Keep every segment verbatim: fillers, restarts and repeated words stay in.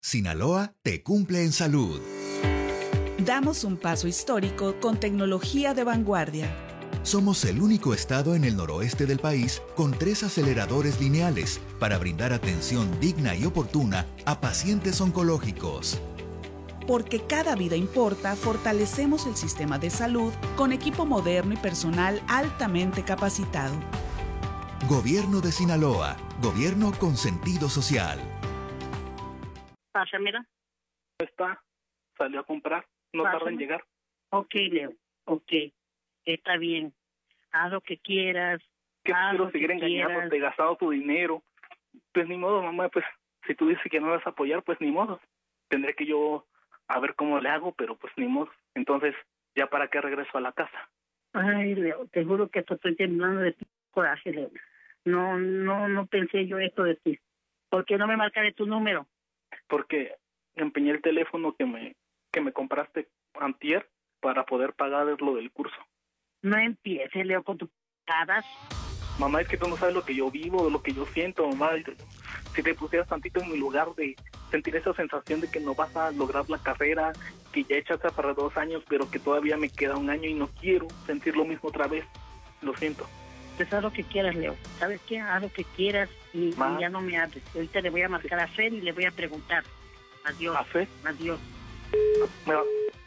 Sinaloa te cumple en salud. Damos un paso histórico con tecnología de vanguardia. Somos el único estado en el noroeste del país con tres aceleradores lineales para brindar atención digna y oportuna a pacientes oncológicos. Porque cada vida importa, fortalecemos el sistema de salud con equipo moderno y personal altamente capacitado. Gobierno de Sinaloa. Gobierno con sentido social. Pasa, mira. Está. Salió a comprar. No Pásame. tarda en llegar. Ok, Leo. Ok. Está bien. Haz lo que quieras. ¿Qué haz quiero lo seguir que engañándote, quieras. gastando tu dinero? Pues ni modo, mamá, pues si tú dices que no vas a apoyar, pues ni modo. Tendré que yo a ver cómo le hago, pero pues ni modo. Entonces, ¿ya para qué regreso a la casa? Ay, Leo, te juro que estoy temblando de coraje, Leo. No, no, no pensé yo esto de ti. ¿Por qué no me marcaré tu número? Porque empeñé el teléfono que me que me compraste antier para poder pagar lo del curso. No empieces, Leo, con tus padas. Mamá, es que tú no sabes lo que yo vivo, lo que yo siento, mamá. Si te pusieras tantito en mi lugar de sentir esa sensación de que no vas a lograr la carrera, que ya echaste para dos años, pero que todavía me queda un año y no quiero sentir lo mismo otra vez. Lo siento. Pues haz lo que quieras, Leo. ¿Sabes qué? Haz lo que quieras y, Ma. y ya no me hables. Ahorita le voy a marcar a Fer y le voy a preguntar. Adiós. ¿A Fer? Adiós. Mira,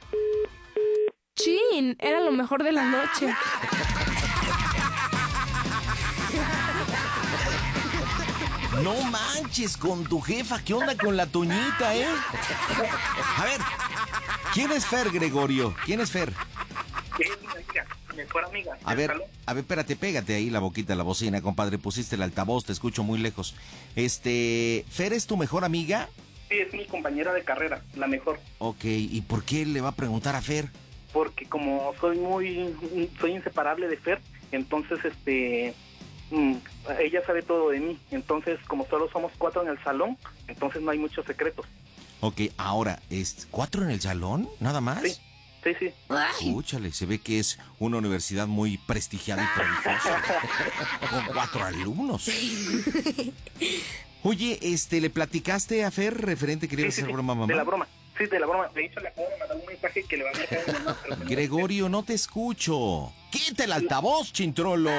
Chin, era lo mejor de la noche. No manches con tu jefa, ¿qué onda con la Toñita, eh? A ver, ¿quién es Fer, Gregorio? ¿Quién es Fer? es mi amiga, mi mejor amiga. A ver, Salón. a ver, espérate, pégate ahí la boquita, la bocina, compadre, pusiste el altavoz, te escucho muy lejos. Este, ¿Fer es tu mejor amiga? Sí, es mi compañera de carrera, la mejor. Ok, ¿y por qué le va a preguntar a Fer? Porque como soy muy, soy inseparable de Fer, entonces este, mm, ella sabe todo de mí. Entonces, como solo somos cuatro en el salón, entonces no hay muchos secretos. Ok, ahora, ¿es cuatro en el salón? ¿Nada más? Sí, sí, sí. Escúchale, se ve que es una universidad muy prestigiada y prestigiosa. Con cuatro alumnos. Oye, este, ¿le platicaste a Fer referente que le ibas Sí, a sí, hacer sí, broma a mamá? de la broma. Sí, de la broma. De hecho, le acabo de mandar un mensaje que le va a marcar a mi mamá. pero- Gregorio, no te escucho. ¡Quita el altavoz, chintrolo!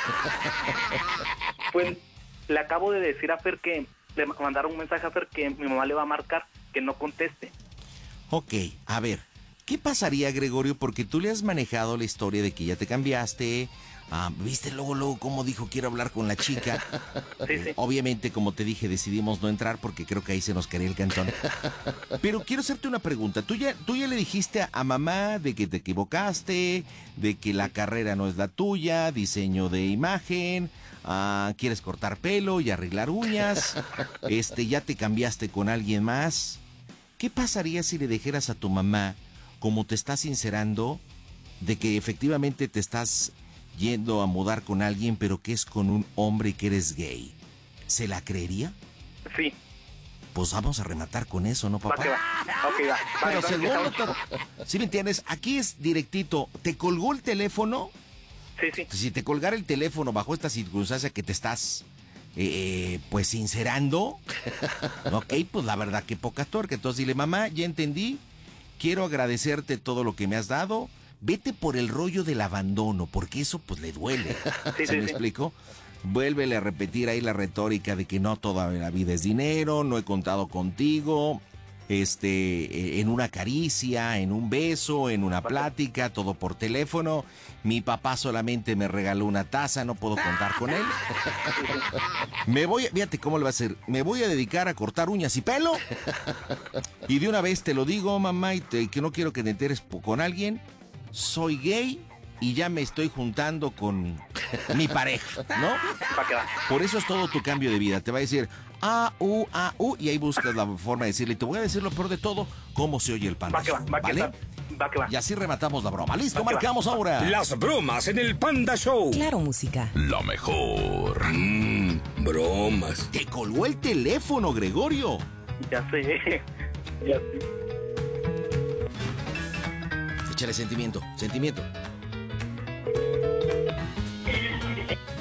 Pues le acabo de decir a Fer que le mandaron un mensaje a Fer que mi mamá le va a marcar, que no conteste. Ok, a ver, ¿qué pasaría, Gregorio? Porque tú le has manejado la historia de que ya te cambiaste. Ah, ¿viste luego, luego cómo dijo quiero hablar con la chica? Sí, sí. Eh, obviamente, como te dije, decidimos no entrar porque creo que ahí se nos caería el cantón. Pero quiero hacerte una pregunta. ¿Tú ya, tú ya le dijiste a, a mamá de que te equivocaste, de que la carrera no es la tuya, diseño de imagen, ah, quieres cortar pelo y arreglar uñas, este, ya te cambiaste con alguien más? ¿Qué pasaría si le dijeras a tu mamá, como te estás sincerando, de que efectivamente te estás yendo a mudar con alguien, pero que es con un hombre y que eres gay? ¿Se la creería? Sí, Pues vamos a rematar con eso, ¿no, va papá? que va. Ok, va. Pero Vale, según entonces, lo ¿sí me entiendes? Aquí es directito. ¿Te colgó el teléfono? Sí, sí. Si te colgara el teléfono bajo esta circunstancia que te estás, eh, pues, sincerando, ok, pues la verdad que poca tuerca. Entonces dile, mamá, ya entendí, quiero agradecerte todo lo que me has dado. Vete por el rollo del abandono, porque eso pues le duele. Sí, ¿Sí sí, me sí. explico? Vuélvele a repetir ahí la retórica de que no toda la vida es dinero, no he contado contigo, este, eh, en una caricia, en un beso, en una plática, todo por teléfono. Mi papá solamente me regaló una taza, no puedo contar con él. Me voy, a- fíjate cómo le va a hacer, me voy a dedicar a cortar uñas y pelo. Y de una vez te lo digo, mamá, y te- que no quiero que te enteres po- con alguien. Soy gay y ya me estoy juntando con mi pareja, ¿no? Va que va. Por eso es todo tu cambio de vida. Te va a decir A, U, A, U, y ahí buscas la forma de decirle. Y te voy a decir lo peor de todo, cómo se oye el pan. Va que va. Va que ¿Vale? va. Va que va. Y así rematamos la broma. Listo, Va que va. marcamos ahora. Las bromas en el Panda Show. Claro, música. La mejor. Mmm, bromas. Te colgó el teléfono, Gregorio. Ya sé. Ya sé. Échale sentimiento, sentimiento.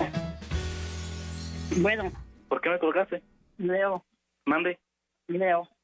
Bueno, ¿Por qué me colgaste? Leo, Mande. Leo,